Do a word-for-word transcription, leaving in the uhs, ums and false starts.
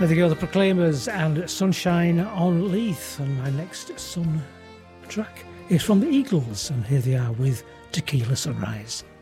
There they go, the Proclaimers and Sunshine on Leith. And my next Sun track is from the Eagles, and here they are with Tequila Sunrise.